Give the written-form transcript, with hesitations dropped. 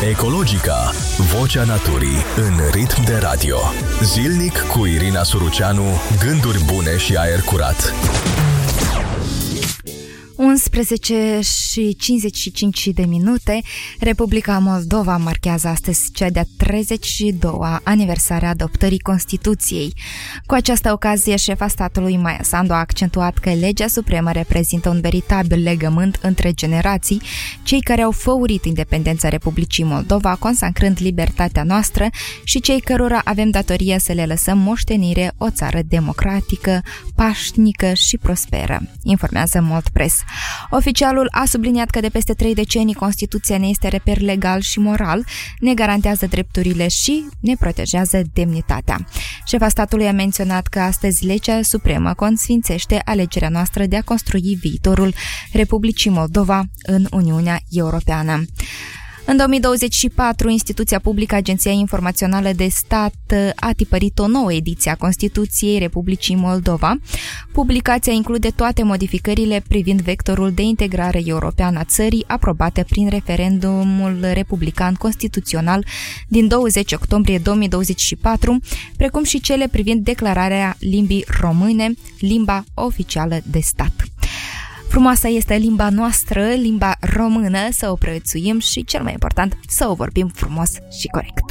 Ecologica, vocea naturii în ritm de radio. Zilnic cu Irina Suruceanu, gânduri bune și aer curat. 11:55. Republica Moldova marchează astăzi cea de-a 32-a aniversare a adoptării Constituției. Cu această ocazie, șefa statului Maia Sandu a accentuat că legea supremă reprezintă un veritabil legământ între generații, cei care au făurit independența Republicii Moldova, consacrând libertatea noastră, și cei cărora avem datoria să le lăsăm moștenire o țară democratică, pașnică și prosperă, informează Moldpress. Oficialul a subliniat că de peste 3 decenii Constituția ne este reper legal și moral, ne garantează drepturile și ne protejează demnitatea. Șefa statului a menționat că astăzi legea supremă consfințește alegerea noastră de a construi viitorul Republicii Moldova în Uniunea Europeană. În 2024, instituția publică Agenția Informațională de Stat a tipărit o nouă ediție a Constituției Republicii Moldova. Publicația include toate modificările privind vectorul de integrare europeană a țării aprobate prin referendumul republican constituțional din 20 octombrie 2024, precum și cele privind declararea limbii române, limba oficială de stat. Frumoasă este limba noastră, limba română, să o prețuim și, cel mai important, să o vorbim frumos și corect.